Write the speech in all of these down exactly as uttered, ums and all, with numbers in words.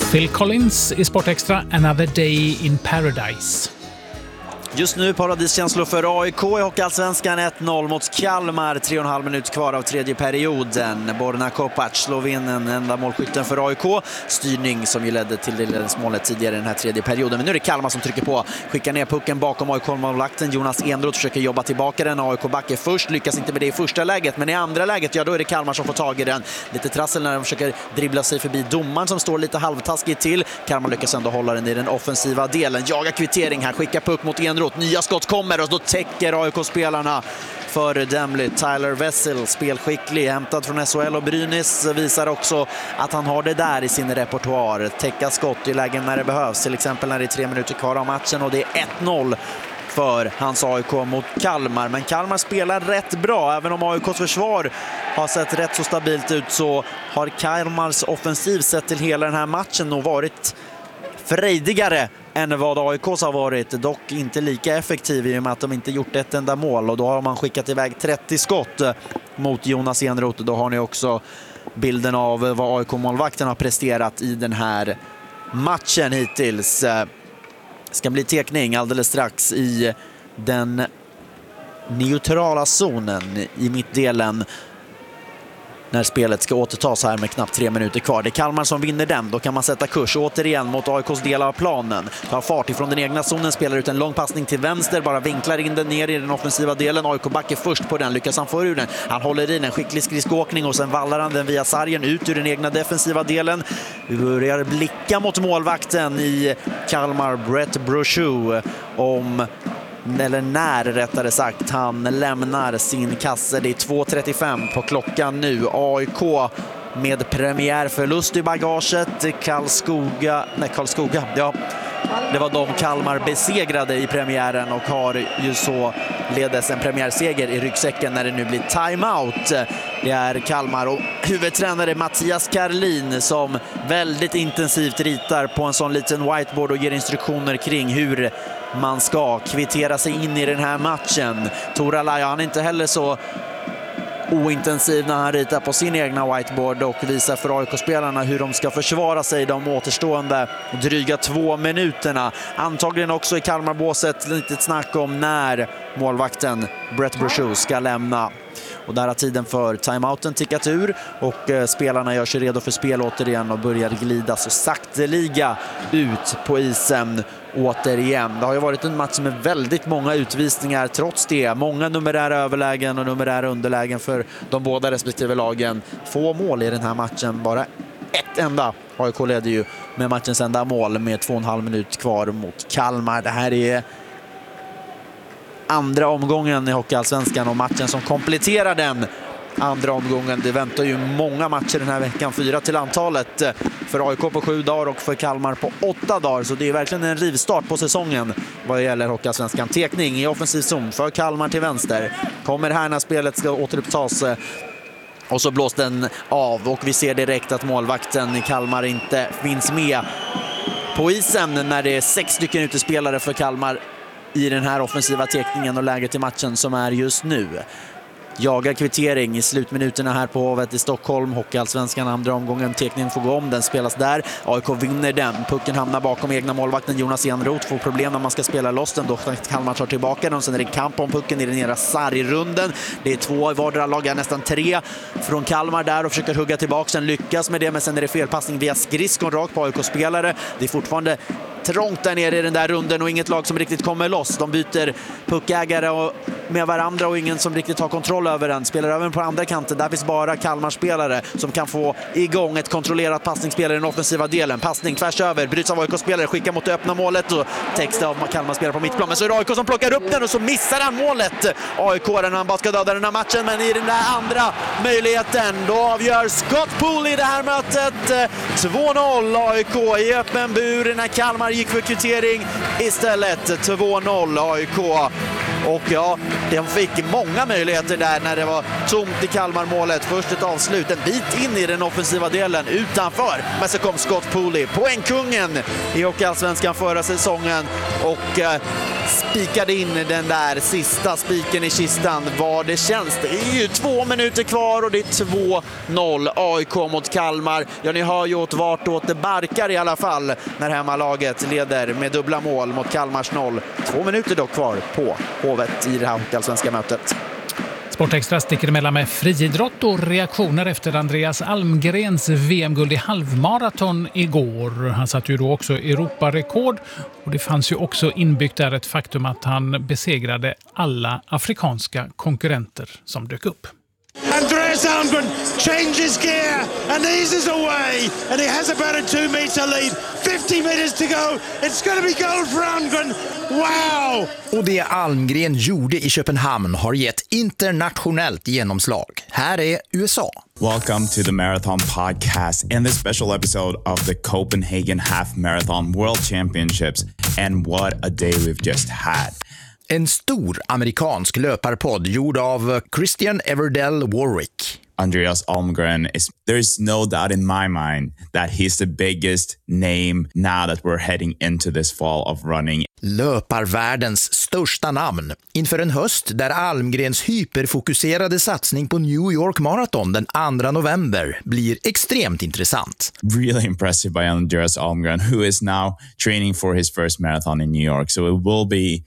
Phil Collins i Sportextra, Another Day in Paradise. Just nu paradiskänslor för A I K i Hockeyallsvenskan. Ett noll mot Kalmar, tre och en halv minut kvar av tredje perioden. Borna Kopac slår in en enda målskytten för A I K. Styrning som ju ledde till ledningsmålet tidigare i den här tredje perioden. Men nu är det Kalmar som trycker på. Skickar ner pucken bakom A I K-målvakten. Jonas Enroth försöker jobba tillbaka den. A I K-back är först, lyckas inte med det i första läget. Men i andra läget, ja då är det Kalmar som får tag i den. Lite trassel när de försöker dribbla sig förbi domaren som står lite halvtaskigt till. Kalmar lyckas ändå hålla den i den offensiva delen. Jagar kvittering här, skickar puck mot Enroth. Nya skott kommer och då täcker A I K-spelarna föredömligt. Tyler Wessel, spelskicklig, hämtad från S H L och Brynäs, visar också att han har det där i sin repertoar. Täcka skott i lägen när det behövs, till exempel när det är tre minuter kvar av matchen, och det är ett noll för hans A I K mot Kalmar. Men Kalmar spelar rätt bra, även om A I Ks försvar har sett rätt så stabilt ut, så har Kalmars offensiv sett till hela den här matchen och varit frejdigare än vad A I Ks har varit, dock inte lika effektiv i och med att de inte gjort ett enda mål, och då har man skickat iväg trettio skott mot Jonas Enroth. Då har ni också bilden av vad A I K-målvakten har presterat i den här matchen hittills. Ska bli tekning alldeles strax i den neutrala zonen i mittdelen när spelet ska återtas här med knappt tre minuter kvar. Det är Kalmar som vinner den. Då kan man sätta kurs återigen mot A I Ks del av planen. Tar fart ifrån den egna zonen, spelar ut en lång passning till vänster, bara vinklar in den ner i den offensiva delen. A I K-back är först på den, lyckas han få ur den. Han håller i den, skicklig skridskåkning, och sen vallar han den via sargen ut ur den egna defensiva delen. Vi börjar blicka mot målvakten i Kalmar, Brett Brochu, om eller när rättare sagt han lämnar sin kasse. Det är två trettiofem på klockan nu. A I K med premiärförlust i bagaget. Karlskoga, nej Karlskoga, ja. Det var de Kalmar besegrade i premiären och har ju så ledes en premiärseger i ryggsäcken när det nu blir timeout. Det är Kalmar och huvudtränare Mattias Karlin som väldigt intensivt ritar på en sån liten whiteboard och ger instruktioner kring hur man ska kvittera sig in i den här matchen. Tora Laja, han är inte heller så ointensiv när han ritar på sin egna whiteboard och visar för A I K-spelarna hur de ska försvara sig de återstående dryga två minuterna. Antagligen också i Kalmarbåset lite snack om när målvakten Brett Brochu ska lämna. Och där har tiden för timeouten tickat ur och eh, spelarna gör sig redo för spel återigen och börjar glida så sakteliga ut på isen återigen. Det har ju varit en match med väldigt många utvisningar trots det. Många numerära överlägen och numerära underlägen för de båda respektive lagen. Få mål i den här matchen, bara ett enda. A I K leder ju med matchens enda mål med två och en halv minut kvar mot Kalmar. Det här är andra omgången i Hockeyallsvenskan och matchen som kompletterar den andra omgången. Det väntar ju många matcher den här veckan, fyra till antalet för A I K på sju dagar och för Kalmar på åtta dagar, så det är verkligen en rivstart på säsongen vad gäller Hockeyallsvenskan. Tekning i offensiv zon för Kalmar till vänster, kommer här när spelet ska återupptas och så blåst den av och vi ser direkt att målvakten i Kalmar inte finns med på isen när det är sex stycken utespelare för Kalmar i den här offensiva tekningen och läget i matchen som är just nu. Jagar kvittering i slutminuterna här på Hovet i Stockholm. Hockeyallsvenskan andra omgången. Tekningen får gå om, den spelas där. A I K vinner den. Pucken hamnar bakom egna målvakten Jonas Enroth. Får problem när man ska spela loss den. Då Kalmar tar tillbaka den. Sen är det kamp om pucken i den nere sargrunden. Det är två i vardera lag, nästan tre från Kalmar där och försöker hugga tillbaka. Sen lyckas med det, men sen är det felpassning via skridskon rakt på A I K-spelare. Det är fortfarande trångt där nere i den där runden och inget lag som riktigt kommer loss. De byter puckägare och med varandra och ingen som riktigt har kontroll över den. Spelar över på andra kanten. Där finns bara Kalmar-spelare som kan få igång ett kontrollerat passningsspel i den offensiva delen. Passning tvärs över, bryts av A I K-spelare, skickar mot det öppna målet och text av Kalmar-spelare på mittplan. Men så är det A I K som plockar upp den och så missar han målet. A I K när han bara ska döda den här matchen, men i den där andra möjligheten då avgör Scott Pooley det här mötet. två noll A I K i öppen bur när Kalmar gick för kvittering istället. två noll A I K. Och ja, de fick många möjligheter där när det var tomt i Kalmar-målet. Först ett avslut, en bit in i den offensiva delen utanför. Men så kom Scott Pooley, poängkungen i Hockeyallsvenskan förra säsongen. Och eh, spikade in den där sista spiken i kistan vad det känns. Det är ju två minuter kvar och det är två noll A I K mot Kalmar. Ja, ni hör ju åt vartåt det barkar i alla fall när hemmalaget leder med dubbla mål mot Kalmars noll. Två minuter dock kvar på Hovet i det här hockeyallsvenska mötet. Sportextra sticker emellan med friidrott och reaktioner efter Andreas Almgrens V M-guld i halvmaraton igår. Han satt ju då också Europarekord och det fanns ju också inbyggt där ett faktum att han besegrade alla afrikanska konkurrenter som dök upp. Andreas Almgren changes gear and eases away and he has about a two meter lead. fifty meters to go. It's going to be gold for Almgren. Wow! Och det Almgren gjorde i Köpenhamn har gett internationellt genomslag. Här är U S A. Welcome to the Marathon Podcast and this special episode of the Copenhagen Half Marathon World Championships. And what a day we've just had. En stor amerikansk löparpodd gjord av Christian Everdell Warwick. Andreas Almgren is, there is no doubt in my mind that he's the biggest name now that we're heading into this fall of running. Löparvärldens största namn inför en höst där Almgrens hyperfokuserade satsning på New York Marathon den andra november blir extremt intressant. Really impressive by Andreas Almgren, who is now training for his first marathon in New York. So it will be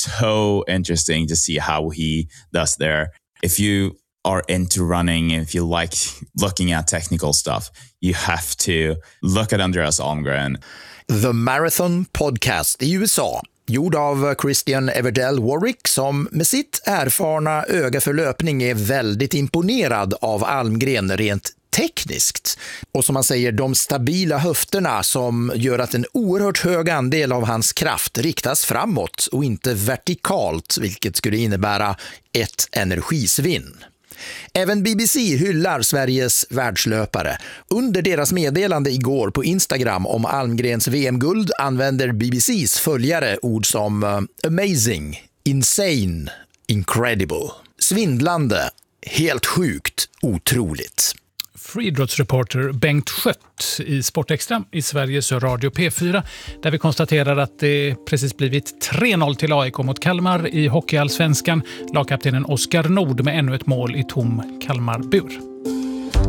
so interesting to see how he does there. If you are into running, if you like looking at technical stuff, you have to look at Andreas Almgren. The Marathon Podcast i U S A, gjord av Christian Everdell Warwick som med sitt erfarna öga för löpning är väldigt imponerad av Almgren rent tekniskt. Och som man säger, de stabila höfterna som gör att en oerhört hög andel av hans kraft riktas framåt och inte vertikalt, vilket skulle innebära ett energisvinn. Även B B C hyllar Sveriges världslöpare. Under deras meddelande igår på Instagram om Almgrens V M-guld använder B B C:s följare ord som uh, amazing, insane, incredible, svindlande, helt sjukt, otroligt. Friidrottsreporter Bengt Schött i Sportextra i Sveriges Radio P fyra där vi konstaterar att det precis blivit tre noll till A I K mot Kalmar i hockeyallsvenskan. Lagkaptenen Oskar Nord med ännu ett mål i tom Kalmarbur.